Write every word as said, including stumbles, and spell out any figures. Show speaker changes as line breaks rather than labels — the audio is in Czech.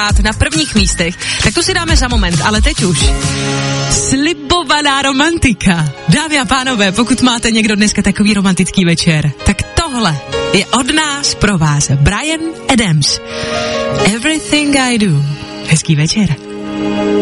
na prvních místech, tak to si dáme za moment, ale teď už. Slibovaná romantika. Dámy a pánové, pokud máte někdo dneska takový romantický večer, tak tohle je od nás pro vás Bryan Adams. Everything I do. Hezký večer.